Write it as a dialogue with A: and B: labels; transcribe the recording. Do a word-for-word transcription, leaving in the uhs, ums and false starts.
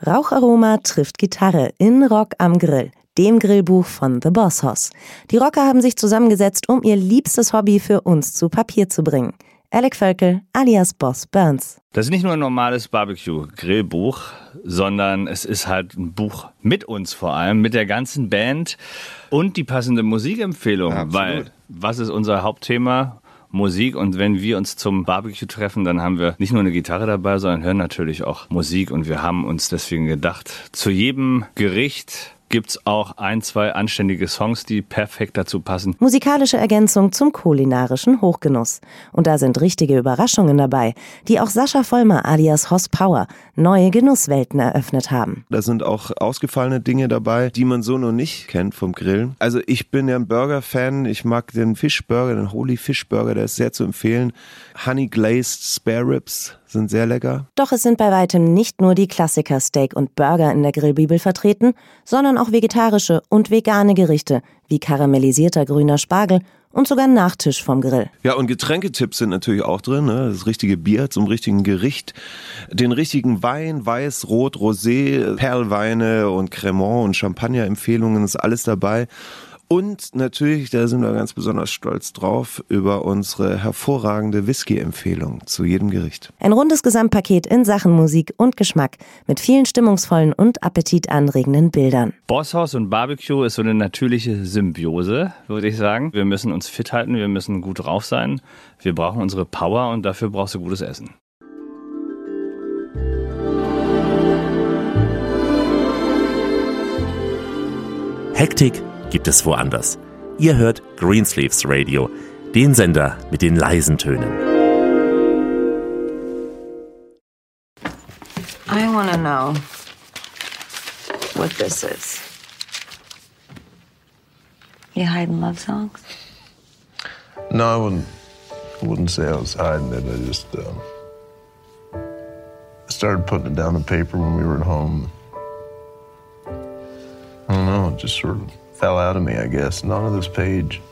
A: Raucharoma trifft Gitarre in Rock am Grill, dem Grillbuch von The Boss Hoss. Die Rocker haben sich zusammengesetzt, um ihr liebstes Hobby für uns zu Papier zu bringen. Alec Völkel alias Boss Burns.
B: Das ist nicht nur ein normales Barbecue-Grillbuch, sondern es ist halt ein Buch mit uns vor allem, mit der ganzen Band und die passende Musikempfehlung. Absolut. Weil, was ist unser Hauptthema? Musik. Und wenn wir uns zum Barbecue treffen, dann haben wir nicht nur eine Gitarre dabei, sondern hören natürlich auch Musik. Und wir haben uns deswegen gedacht, zu jedem Gericht gibt's auch ein, zwei anständige Songs, die perfekt dazu passen.
A: Musikalische Ergänzung zum kulinarischen Hochgenuss. Und da sind richtige Überraschungen dabei, die auch Sascha Vollmer alias Hoss Power neue Genusswelten eröffnet haben.
C: Da sind auch ausgefallene Dinge dabei, die man so noch nicht kennt vom Grillen. Also ich bin ja ein Burger-Fan. Ich mag den Fischburger, den Holy Fish Burger, der ist sehr zu empfehlen. Honey Glazed Spare Ribs sind sehr lecker.
A: Doch es sind bei weitem nicht nur die Klassiker Steak und Burger in der Grillbibel vertreten, sondern auch vegetarische und vegane Gerichte wie karamellisierter grüner Spargel und sogar ein Nachtisch vom Grill.
C: Ja, und Getränketipps sind natürlich auch drin, ne? Das richtige Bier zum richtigen Gericht, den richtigen Wein, Weiß, Rot, Rosé, Perlweine und Cremant und Champagner-Empfehlungen, ist alles dabei. Und natürlich, da sind wir ganz besonders stolz drauf, über unsere hervorragende Whisky-Empfehlung zu jedem Gericht.
A: Ein rundes Gesamtpaket in Sachen Musik und Geschmack mit vielen stimmungsvollen und appetitanregenden Bildern.
B: Boss Hoss und Barbecue ist so eine natürliche Symbiose, würde ich sagen. Wir müssen uns fit halten, wir müssen gut drauf sein. Wir brauchen unsere Power und dafür brauchst du gutes Essen.
D: Hektik gibt es woanders. Ihr hört Greensleeves Radio, den Sender mit den leisen Tönen.
E: I want to know what this is. You hiding love songs?
F: No, I wouldn't. I wouldn't say I was hiding it. I just uh, I started putting it down on paper when we were at home. I don't know. It just sort of fell out of me, I guess, and onto this page.